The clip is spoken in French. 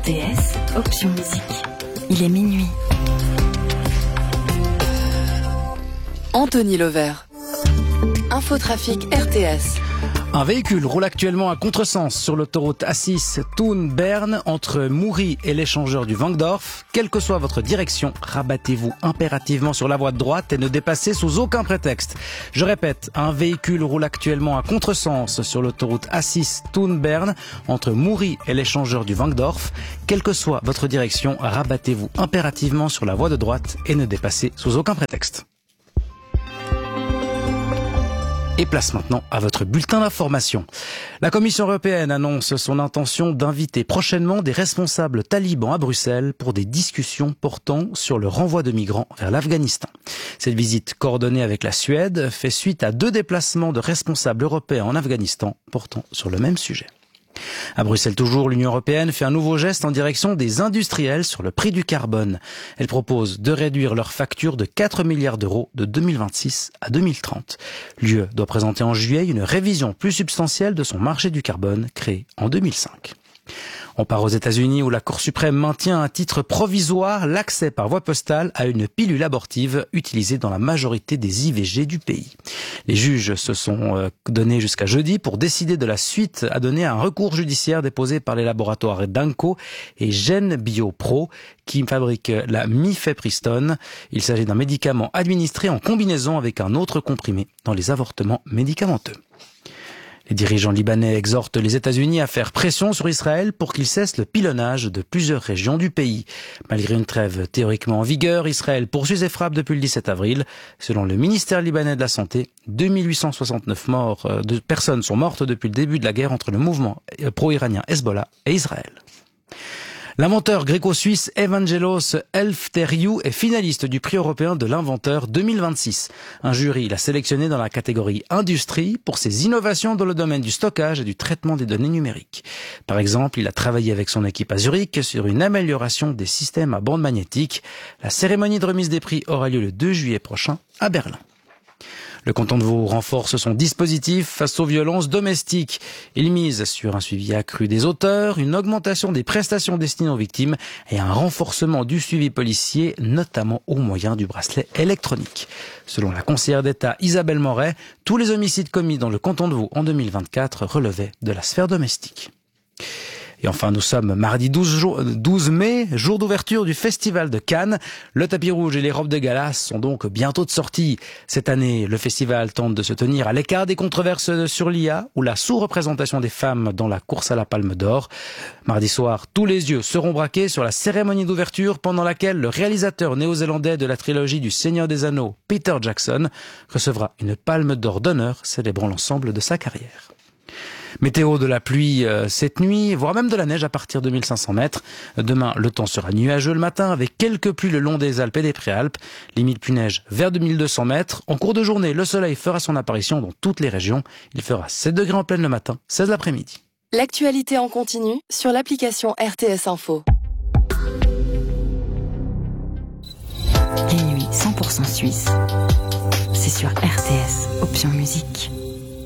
RTS, option musique. Il est minuit. Anthony Levert. Infotrafic RTS. Un véhicule roule actuellement à contresens sur l'autoroute A6 Thun-Berne entre Moury et l'échangeur du Wankdorf. Quelle que soit votre direction, rabattez-vous impérativement sur la voie de droite et ne dépassez sous aucun prétexte. Je répète, un véhicule roule actuellement à contresens sur l'autoroute A6 Thun-Berne entre Moury et l'échangeur du Wankdorf. Quelle que soit votre direction, rabattez-vous impérativement sur la voie de droite et ne dépassez sous aucun prétexte. Et place maintenant à votre bulletin d'information. La Commission européenne annonce son intention d'inviter prochainement des responsables talibans à Bruxelles pour des discussions portant sur le renvoi de migrants vers l'Afghanistan. Cette visite coordonnée avec la Suède fait suite à 2 déplacements de responsables européens en Afghanistan portant sur le même sujet. À Bruxelles toujours, l'Union européenne fait un nouveau geste en direction des industriels sur le prix du carbone. Elle propose de réduire leur facture de 4 milliards d'euros de 2026 à 2030. L'UE doit présenter en juillet une révision plus substantielle de son marché du carbone créé en 2005. On part aux États-Unis où la Cour suprême maintient à titre provisoire l'accès par voie postale à une pilule abortive utilisée dans la majorité des IVG du pays. Les juges se sont donnés jusqu'à jeudi pour décider de la suite à donner à un recours judiciaire déposé par les laboratoires Danco et GenBioPro qui fabriquent la mifepristone. Il s'agit d'un médicament administré en combinaison avec un autre comprimé dans les avortements médicamenteux. Les dirigeants libanais exhortent les États-Unis à faire pression sur Israël pour qu'il cesse le pilonnage de plusieurs régions du pays. Malgré une trêve théoriquement en vigueur, Israël poursuit ses frappes depuis le 17 avril. Selon le ministère libanais de la Santé, 2869 personnes sont mortes depuis le début de la guerre entre le mouvement pro-iranien Hezbollah et Israël. L'inventeur gréco-suisse Evangelos Eleftheriou est finaliste du prix européen de l'inventeur 2026. Un jury l'a sélectionné dans la catégorie industrie pour ses innovations dans le domaine du stockage et du traitement des données numériques. Par exemple, il a travaillé avec son équipe à Zurich sur une amélioration des systèmes à bande magnétique. La cérémonie de remise des prix aura lieu le 2 juillet prochain à Berlin. Le canton de Vaud renforce son dispositif face aux violences domestiques. Il mise sur un suivi accru des auteurs, une augmentation des prestations destinées aux victimes et un renforcement du suivi policier, notamment au moyen du bracelet électronique. Selon la conseillère d'État Isabelle Moret, tous les homicides commis dans le canton de Vaud en 2024 relevaient de la sphère domestique. Et enfin, nous sommes mardi 12 mai, jour d'ouverture du Festival de Cannes. Le tapis rouge et les robes de gala sont donc bientôt de sortie. Cette année, le festival tente de se tenir à l'écart des controverses sur l'IA ou la sous-représentation des femmes dans la course à la Palme d'Or. Mardi soir, tous les yeux seront braqués sur la cérémonie d'ouverture pendant laquelle le réalisateur néo-zélandais de la trilogie du Seigneur des Anneaux, Peter Jackson, recevra une Palme d'Or d'honneur célébrant l'ensemble de sa carrière. Météo, de la pluie cette nuit, voire même de la neige à partir de 1500 mètres. Demain, le temps sera nuageux le matin avec quelques pluies le long des Alpes et des Préalpes. Limite pluie-neige vers 2200 mètres. En cours de journée, le soleil fera son apparition dans toutes les régions. Il fera 7 degrés en pleine le matin, 16 l'après-midi. L'actualité en continu sur l'application RTS Info. Les nuits 100% suisse. C'est sur RTS, option musique.